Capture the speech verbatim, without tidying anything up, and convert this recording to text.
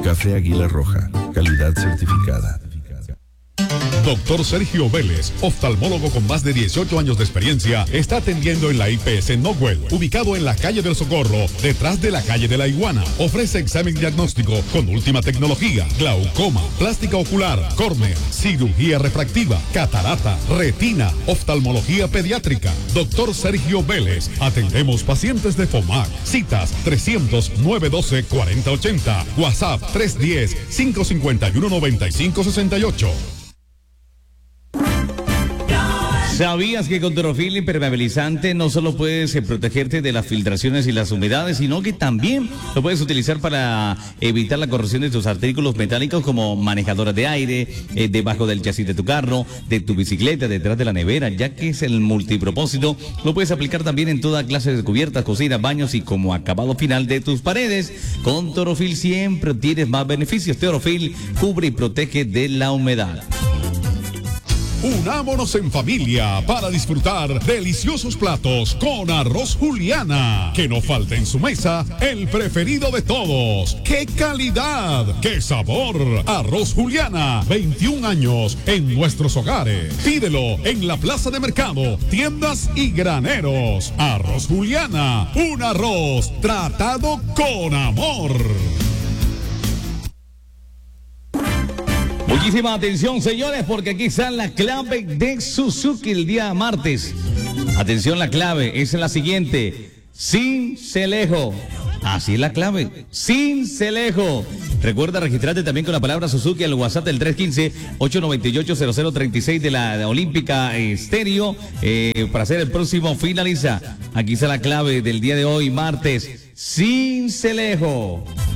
Café Águila Roja, calidad certificada. Doctor Sergio Vélez, oftalmólogo con más de dieciocho años de experiencia, está atendiendo en la I P S Nogüel, ubicado en la calle del Socorro, detrás de la calle de la Iguana. Ofrece examen diagnóstico con última tecnología, glaucoma, plástica ocular, córnea, cirugía refractiva, catarata, retina, oftalmología pediátrica. Doctor Sergio Vélez, atendemos pacientes de FOMAC. Citas trescientos, nueve doce, cuarenta ochenta. WhatsApp tres diez, cinco cincuenta y uno, noventa y cinco sesenta y ocho. ¿Sabías que con Torofil impermeabilizante no solo puedes eh, protegerte de las filtraciones y las humedades, sino que también lo puedes utilizar para evitar la corrosión de tus artículos metálicos como manejadoras de aire, eh, debajo del chasis de tu carro, de tu bicicleta, detrás de la nevera, ya que es el multipropósito? Lo puedes aplicar también en toda clase de cubiertas, cocinas, baños y como acabado final de tus paredes. Con Torofil siempre tienes más beneficios. Torofil cubre y protege de la humedad. Unámonos en familia para disfrutar deliciosos platos con Arroz Juliana. Que no falte en su mesa el preferido de todos. ¡Qué calidad! ¡Qué sabor! Arroz Juliana, veintiún años en nuestros hogares. Pídelo en la plaza de mercado, tiendas y graneros. Arroz Juliana, un arroz tratado con amor. Muchísima atención, señores, porque aquí está la clave de Suzuki el día martes. Atención, la clave es la siguiente: Sincelejo. Así es la clave, Sincelejo. Recuerda registrarte también con la palabra Suzuki al WhatsApp del tres uno cinco, ocho nueve ocho, cero cero tres seis de la Olímpica Estéreo eh, para hacer el próximo finaliza. Aquí está la clave del día de hoy, martes: Sincelejo.